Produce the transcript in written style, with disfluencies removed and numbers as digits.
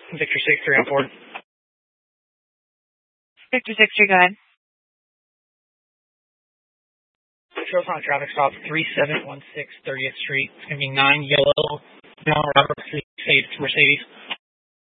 Victor 6-3 on Ford. Victor 6-3, go ahead. Shows on a traffic stop 3716 30th Street. It's going to be 9 yellow, John Robert Mercedes.